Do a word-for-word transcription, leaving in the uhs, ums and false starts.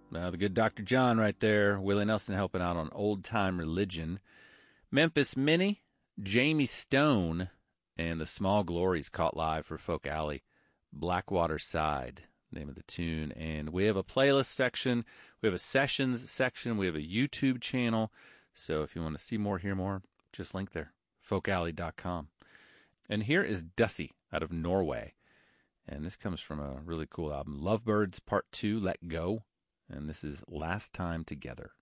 Uh, the good Doctor John right there. Willie Nelson helping out on Old Time Religion. Memphis Minnie, Jamie Stone, and the Small Glories caught live for Folk Alley. Blackwater Side, name of the tune. And we have a playlist section. We have a sessions section. We have a YouTube channel. So if you want to see more, hear more, just link there, folk alley dot com. And here is Dussie out of Norway. And this comes from a really cool album, Lovebirds Part two, Let Go. And this is Last Time Together.